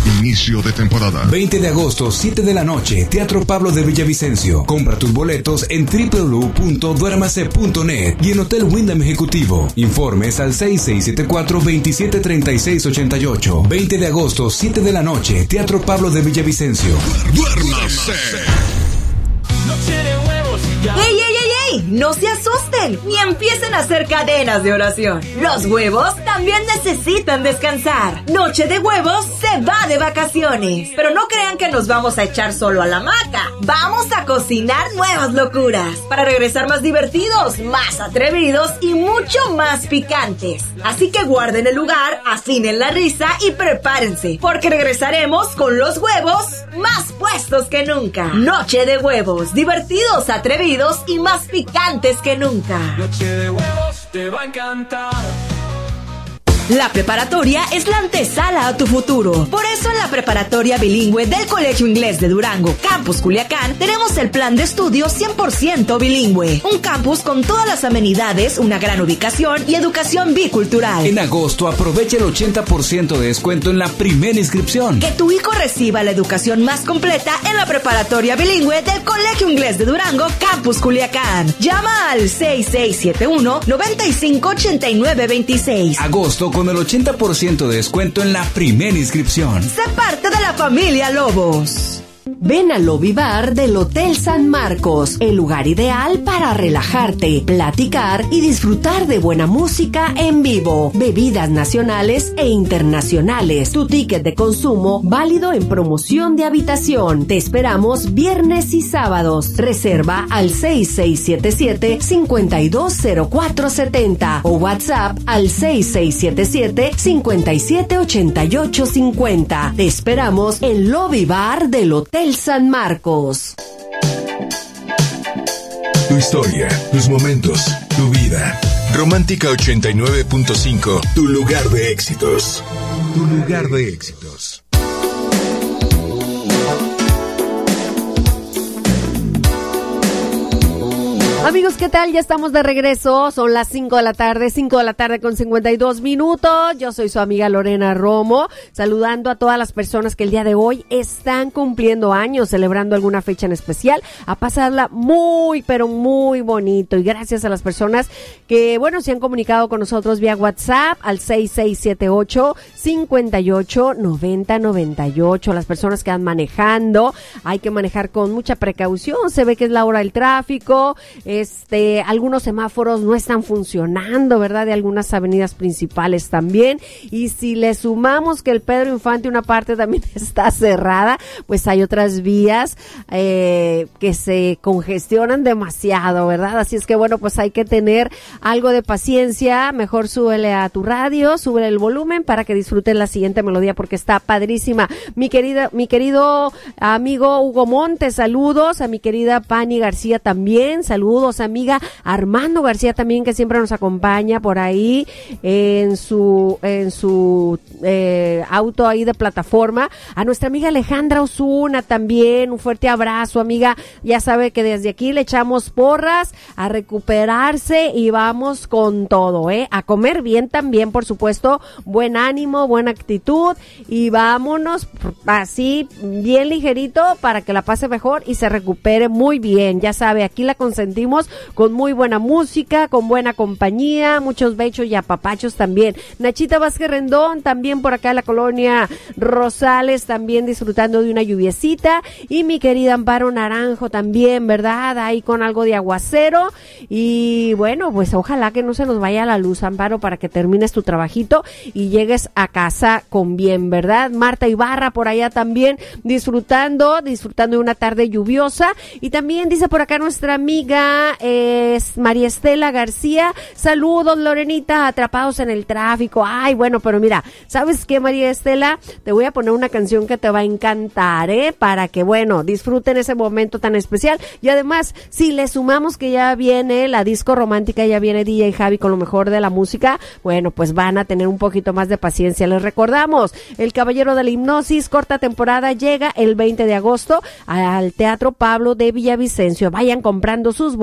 Inicio de temporada. 20 de agosto, 7 de la noche, Teatro Pablo de Villavicencio. Compra tus boletos en www.duermase.net y en Hotel Wyndham Ejecutivo. Informes al 6674-273688. 20 de agosto, 7 de la noche, Teatro Pablo de Villavicencio. ¡Duérmase! ¡Ey, ey, ey, ey! No se asusten ni empiecen a hacer cadenas de oración. Los huevos también necesitan descansar. Noche de Huevos se va de vacaciones. Pero no crean que nos vamos a echar solo a la hamaca. Vamos a cocinar nuevas locuras para regresar más divertidos, más atrevidos y mucho más picantes. Así que guarden el lugar, afinen la risa y prepárense, porque regresaremos con los huevos más puestos que nunca. Noche de Huevos, divertidos, atrevidos y más picantes que nunca. Noche de Huevos te va a encantar. La preparatoria es la antesala a tu futuro. Por eso en la preparatoria bilingüe del Colegio Inglés de Durango, Campus Culiacán, tenemos el plan de estudio 100% bilingüe. Un campus con todas las amenidades, una gran ubicación y educación bicultural. En agosto aprovecha el 80% de descuento en la primera inscripción. Que tu hijo reciba la educación más completa en la preparatoria bilingüe del Colegio Inglés de Durango, Campus Culiacán. Llama al 6671-958926. Agosto con el 80% de descuento en la primera inscripción. Sé parte de la familia Lobos. Ven al Lobby Bar del Hotel San Marcos, el lugar ideal para relajarte, platicar y disfrutar de buena música en vivo, bebidas nacionales e internacionales. Tu ticket de consumo válido en promoción de habitación. Te esperamos viernes y sábados. Reserva al 6677-520470 o WhatsApp al 6677-578850. Te esperamos en Lobby Bar del Hotel San Marcos. Tu historia, tus momentos, tu vida. Romántica 89.5, tu lugar de éxitos. Tu lugar de éxitos. Amigos, ¿qué tal? Ya estamos de regreso, son las 5 de la tarde con 52 minutos. Yo soy su amiga Lorena Romo, saludando a todas las personas que el día de hoy están cumpliendo años, celebrando alguna fecha en especial, a pasarla muy, pero muy bonito. Y gracias a las personas que, bueno, se han comunicado con nosotros vía WhatsApp al 6678-589098. Las personas que van manejando, hay que manejar con mucha precaución, se ve que es la hora del tráfico. Algunos semáforos no están funcionando, ¿verdad? De algunas avenidas principales también. Y si le sumamos que el Pedro Infante una parte también está cerrada, pues hay otras vías que se congestionan demasiado, ¿verdad? Así es que bueno, pues hay que tener algo de paciencia. Mejor súbele a tu radio, súbele el volumen para que disfruten la siguiente melodía porque está padrísima. Mi querido amigo Hugo Montes, saludos. A mi querida Pani García también, saludos. Amiga Armando García también, que siempre nos acompaña por ahí en su auto ahí de plataforma. A nuestra amiga Alejandra Osuna también, un fuerte abrazo, amiga. Ya sabe que desde aquí le echamos porras, a recuperarse y vamos con todo, a comer bien también, por supuesto, buen ánimo, buena actitud y vámonos así bien ligerito para que la pase mejor y se recupere muy bien. Ya sabe, aquí la consentimos con muy buena música, con buena compañía, muchos bechos y apapachos también. Nachita Vázquez Rendón también por acá en la colonia Rosales, también disfrutando de una lluviecita, y mi querida Amparo Naranjo también, ¿verdad? Ahí con algo de aguacero, y bueno, pues ojalá que no se nos vaya la luz, Amparo, para que termines tu trabajito y llegues a casa con bien, ¿verdad? Marta Ibarra por allá también disfrutando de una tarde lluviosa, y también dice por acá nuestra amiga es María Estela García, saludos Lorenita, atrapados en el tráfico. Ay, bueno, pero mira, ¿sabes qué, María Estela? Te voy a poner una canción que te va a encantar, para que, bueno, disfruten ese momento tan especial, y además, si le sumamos que ya viene la disco romántica, ya viene DJ Javi con lo mejor de la música, bueno, pues van a tener un poquito más de paciencia. Les recordamos, El Caballero de la Hipnosis, corta temporada, llega el 20 de agosto al Teatro Pablo de Villavicencio. Vayan comprando sus boletos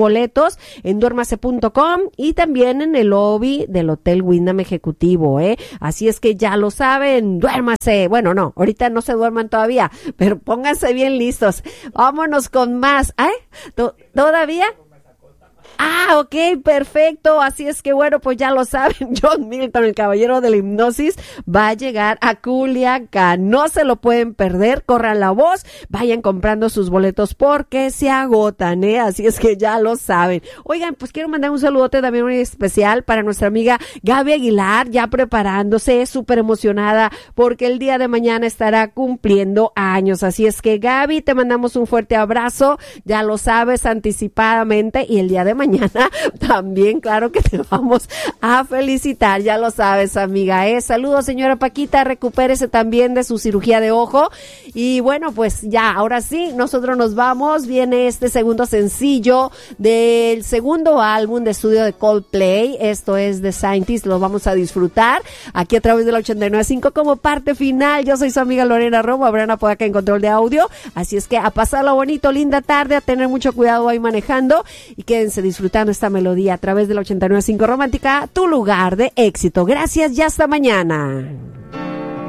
boletos en duérmase.com y también en el lobby del Hotel Wyndham Ejecutivo, Así es que ya lo saben, duérmase. Bueno, no, ahorita no se duerman todavía, pero pónganse bien listos. Vámonos con más. ¿Todavía? Ok, perfecto. Así es que bueno, pues ya lo saben, John Milton, el caballero de la hipnosis, va a llegar a Culiacán. No se lo pueden perder, corran la voz, vayan comprando sus boletos porque se agotan, Así es que ya lo saben. Oigan, pues quiero mandar un saludote también muy especial para nuestra amiga Gaby Aguilar, ya preparándose, súper emocionada porque el día de mañana estará cumpliendo años. Así es que Gaby, te mandamos un fuerte abrazo, ya lo sabes anticipadamente, y el día de mañana también, claro que te vamos a felicitar, ya lo sabes, amiga, Saludos, señora Paquita, recupérese también de su cirugía de ojo. Y bueno, pues ya, ahora sí, nosotros nos vamos. Viene este segundo sencillo del segundo álbum de estudio de Coldplay. Esto es The Scientist, lo vamos a disfrutar aquí a través de la 89.5 como parte final. Yo soy su amiga Lorena Romo, Abraham Apodaca en control de audio. Así es que a pasarlo bonito, linda tarde, a tener mucho cuidado ahí manejando y quédense disfrutando esta melodía a través de la 89.5 Romántica, tu lugar de éxito. Gracias y hasta mañana.